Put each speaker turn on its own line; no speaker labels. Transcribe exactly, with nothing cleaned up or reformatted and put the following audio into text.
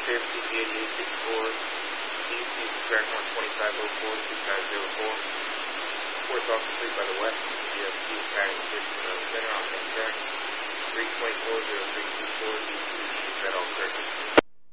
Fairfield C P eighty-eight fifty-four, east, east of track one twenty-five oh four, two five zero four. Reports all complete by the west, G F T tagging position of center on main track, three twenty-four, zero three two four, D two, is that all correct?